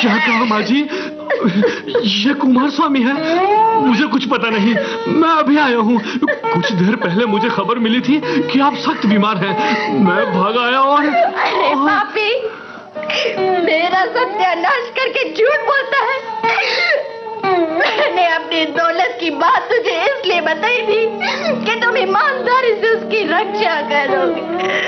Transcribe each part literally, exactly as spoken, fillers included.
क्या कहा माँ जी? ये कुमार स्वामी है? मुझे कुछ पता नहीं, मैं अभी आया हूँ। कुछ देर पहले मुझे खबर मिली थी कि आप सख्त बीमार हैं। मैं भाग आया और अरे पापी, मेरा सत्यानाश करके झूठ बोलता है। मैंने अपनी दौलत की बात तुझे इसलिए बताई थी कि तुम ईमानदारी से उसकी रक्षा करोगे।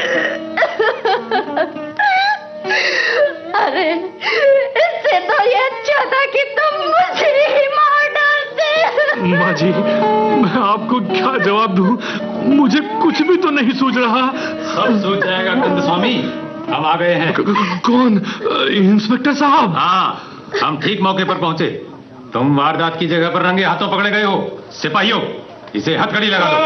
अरे इससे तो ये अच्छा था कि तुम मुझे ही मार डालते। माँ जी, मैं आपको क्या जवाब दूं? मुझे कुछ भी तो नहीं सूझ रहा। सब सूझ जाएगा कंद स्वामी, हम आ गए हैं। कौन? इंस्पेक्टर साहब? हाँ, हम ठीक मौके पर पहुंचे। तुम वारदात की जगह पर रंगे हाथों पकड़े गए हो। सिपाहियों, इसे हथकड़ी लगा दो।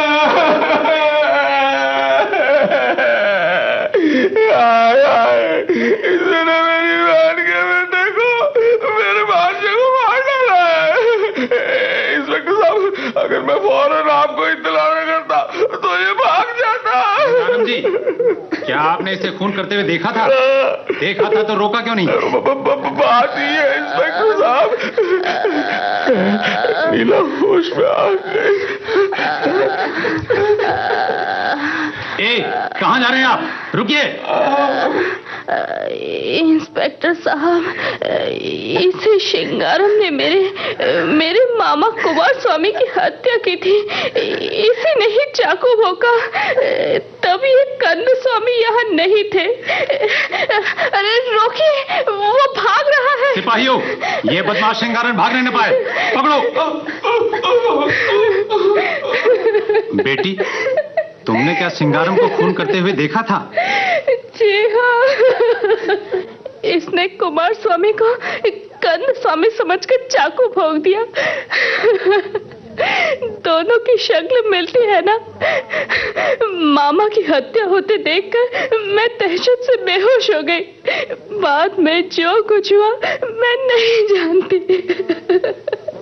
आय, आय, इसने मेरी बहन के बेटे को, मेरे भांजे को मार डाला है। इंस्पेक्टर साहब, अगर मैं फौरन आपको इत्तला न करता तो ये भाग जाता। आनंद जी, क्या आपने इसे खून करते हुए देखा था? देखा था तो रोका क्यों नहीं? बात ही है इंस्पेक्टर साहब, नीला होश में आ गई। ए, कहाँ जा रहे हैं आप? रुकिए। इंस्पेक्टर साहब, इसी शिंगारम ने मेरे मेरे मामा कुमार स्वामी की हत्या की थी। इसी ने ही चाकू भोंका, तभी कंद स्वामी यहाँ नहीं थे। अरे रोकिए, वो भाग रहा है। सिपाहियों, ये बदमाश शिंगारम भागने न पाए, पकड़ो। बेटी, तुमने क्या सिंगारम को खून करते हुए देखा था? जी हाँ, इसने कुमार स्वामी को कंद स्वामी समझकर चाकू भोंक दिया। दोनों की शक्ल मिलती है ना। मामा की हत्या होते देखकर मैं दहशत से बेहोश हो गई। बाद में जो कुछ हुआ मैं नहीं जानती।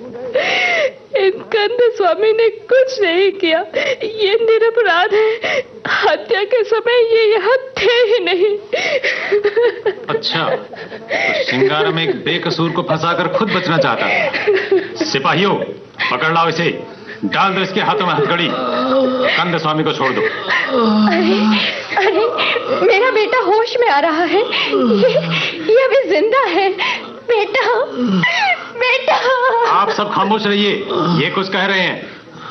कंद स्वामी ने कुछ नहीं किया, ये निरपराध है। हत्या के समय ये यहाँ थे ही नहीं। अच्छा, तो सिंगारम एक बेकसूर को फंसाकर खुद बचना चाहता था। सिपाहियों, पकड़ लाओ इसे, डाल दो इसके हाथों में हथकड़ी। कंद स्वामी को छोड़ दो। अरे, अरे, मेरा बेटा होश में आ रहा है। ये, ये अभी जिंदा है। बेटा, बेटा। आप सब खामोश रहिए, ये कुछ कह रहे हैं।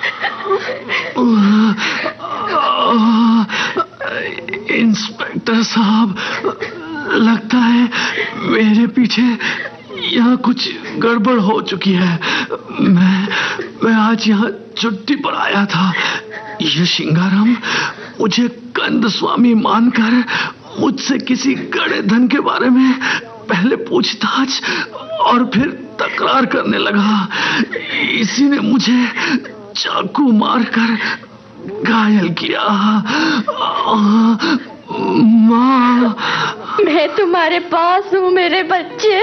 इंस्पेक्टर साहब, लगता है मेरे पीछे यहाँ कुछ गड़बड़ हो चुकी है। मैं मैं आज यहाँ छुट्टी पर आया था। ये शिंगारम मुझे कंद स्वामी मानकर मुझसे किसी गड़े धन के बारे में पहले पूछताछ और फिर तकरार करने लगा। इसी ने मुझे चाकू मारकर घायल किया। माँ, मैं तुम्हारे पास हूँ मेरे बच्चे।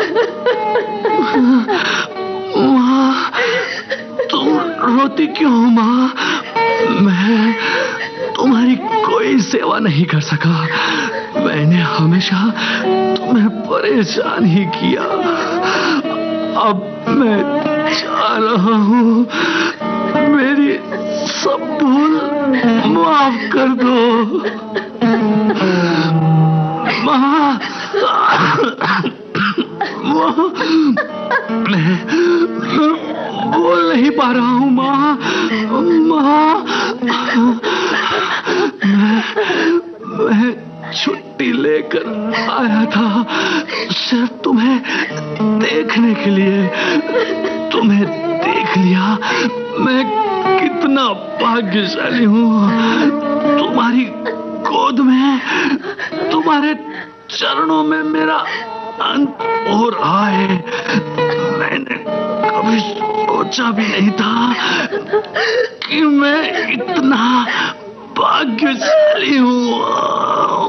माँ, तुम रोती क्यों हो माँ? मैं तुम्हारी कोई सेवा नहीं कर सका। मैंने हमेशा तुम्हें परेशान ही किया। अब मैं जा रहा हूँ, मेरी सब भूल माफ कर दो। माँ, मैं, मैं बोल नहीं पा रहा हूँ माँ। माँ, मैं, मैं छुट्टी लेकर आया था सिर्फ तुम्हें देखने के लिए। तुम्हें देख लिया, मैं कितना भाग्यशाली हूँ। तुम्हारी गोद में, तुम्हारे चरणों में मेरा अंत हो रहा है। मैंने कभी सोचा भी नहीं था कि मैं इतना भाग्यशाली हूँ।